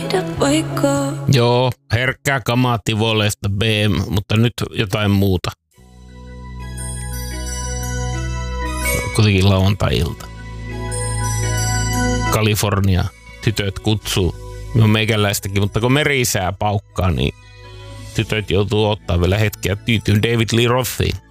Joo, herkkää kamaa Tivoleesta BM, mutta nyt jotain muuta. Kuitenkin lauantai-ilta. Kalifornia. Tytöt kutsuu. No meikäläistäkin, mutta kun merisää paukkaa, niin tytöt joutuu ottaa vielä hetkeä tyytyyn David Lee Rothiin.